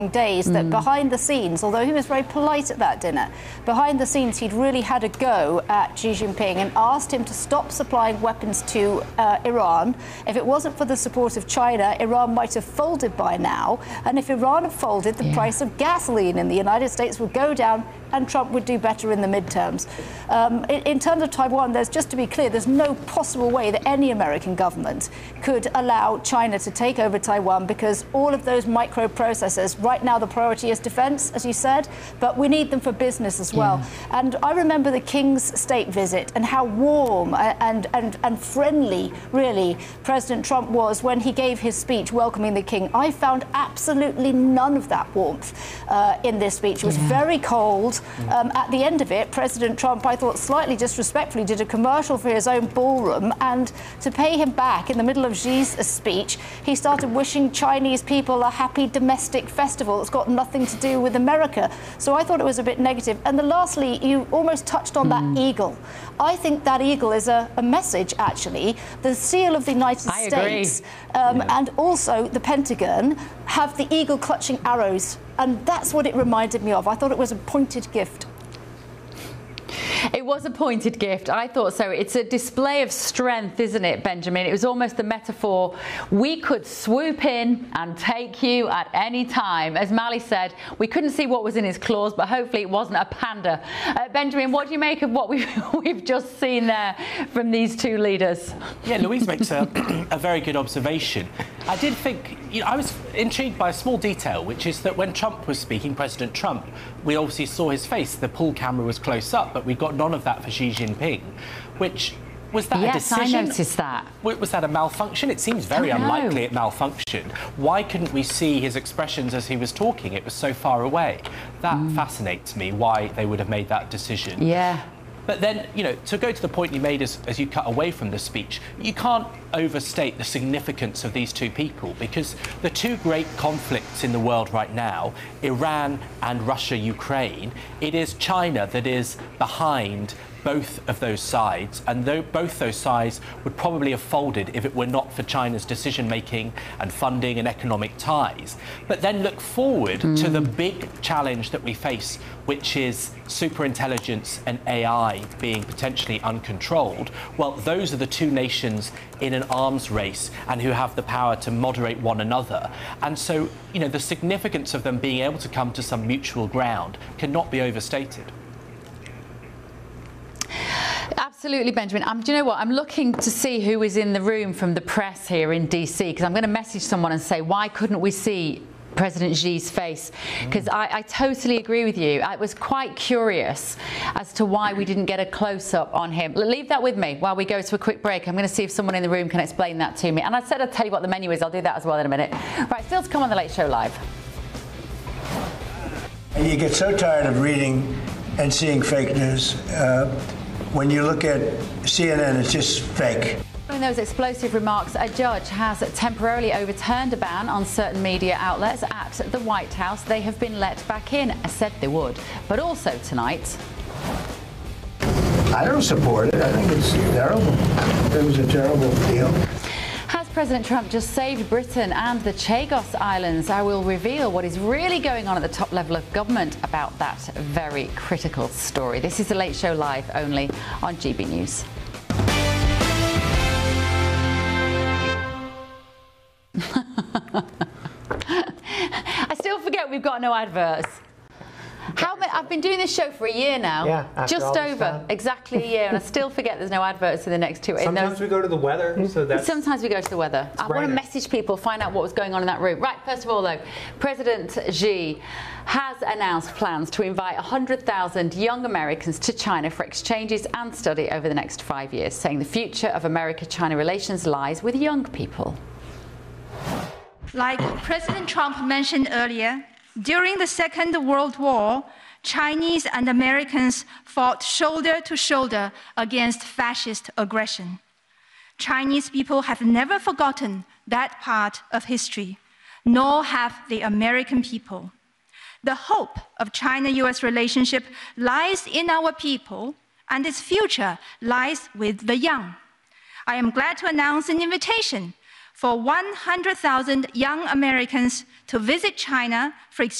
days that behind the scenes, although he was very polite at that dinner, behind the scenes he'd really had a go at Xi Jinping and asked him to stop supplying weapons to Iran. If it wasn't for the support of China, Iran might have folded by now, and if Iran had folded, the price of gasoline in the United States would go down and Trump would do better in the midterms. In terms of Taiwan, just to be clear, there's no possible way that any American government could allow China to take over Taiwan, because all of those microprocessors, right now the priority is defense, as you said, but we need them for business as well. And I remember the King's state visit and how warm and friendly, really, President Trump was when he gave his speech welcoming the King. I found absolutely none of that warmth in this speech. It was very cold. At the end of it, President Trump, I thought slightly disrespectfully, did a commercial for his own ballroom, and to pay him back in the middle of Xi's speech, he started wishing Chinese people a happy domestic festival that's got nothing to do with America. So I thought it was a bit negative. And lastly, you almost touched on that eagle. I think that eagle is a message, actually. The seal of the United States and also the Pentagon have the eagle clutching arrows. And that's what it reminded me of. I thought it was a pointed gift. It was a pointed gift. I thought so. It's a display of strength, isn't it, Benjamin? It was almost the metaphor. We could swoop in and take you at any time. As Mali said, we couldn't see what was in his claws, but hopefully it wasn't a panda. Benjamin, what do you make of what we've just seen there from these two leaders? Yeah, Louise makes a very good observation. I did think, I was intrigued by a small detail, which is that when Trump was speaking, President Trump, we obviously saw his face. The pull camera was close up, but we got none of that for Xi Jinping, which was that a decision? Yes, I noticed that. Was that a malfunction? It seems very unlikely it malfunctioned. Why couldn't we see his expressions as he was talking? It was so far away. That fascinates me, why they would have made that decision. Yeah. But then, to go to the point you made as you cut away from the speech, you can't overstate the significance of these two people, because the two great conflicts in the world right now, Iran and Russia-Ukraine, it is China that is behind both of those sides, and both those sides would probably have folded if it were not for China's decision-making and funding and economic ties. But then look forward to the big challenge that we face, which is superintelligence and AI being potentially uncontrolled. Well, those are the two nations in an arms race and who have the power to moderate one another. And so, the significance of them being able to come to some mutual ground cannot be overstated. Absolutely, Benjamin. Do you know what? I'm looking to see who is in the room from the press here in DC, because I'm going to message someone and say, why couldn't we see President Xi's face? Because I totally agree with you. I was quite curious as to why we didn't get a close-up on him. Leave that with me while we go to a quick break. I'm going to see if someone in the room can explain that to me. And I said I'd tell you what the menu is. I'll do that as well in a minute. Right, still to come on The Late Show Live. And you get so tired of reading and seeing fake news. When you look at CNN, it's just fake. Following those explosive remarks, a judge has temporarily overturned a ban on certain media outlets at the White House. They have been let back in, as said they would. But also tonight, I don't support it. I think it's terrible. It was a terrible deal. Has President Trump just saved Britain and the Chagos Islands? I will reveal what is really going on at the top level of government about that very critical story. This is The Late Show Live, only on GB News. I still forget we've got no adverts. I've been doing this show for a year now. Yeah, just over exactly a year, and I still forget there's no adverts in the next two. Sometimes we go to the weather, so that's... Sometimes we go to the weather. I want to message people, find out what was going on in that room. Right, first of all, though, President Xi has announced plans to invite 100,000 young Americans to China for exchanges and study over the next 5 years, saying the future of America-China relations lies with young people. Like President Trump mentioned earlier, during the Second World War, Chinese and Americans fought shoulder to shoulder against fascist aggression. Chinese people have never forgotten that part of history, nor have the American people. The hope of China-US relationship lies in our people, and its future lies with the young. I am glad to announce an invitation for 100,000 young Americans to visit China for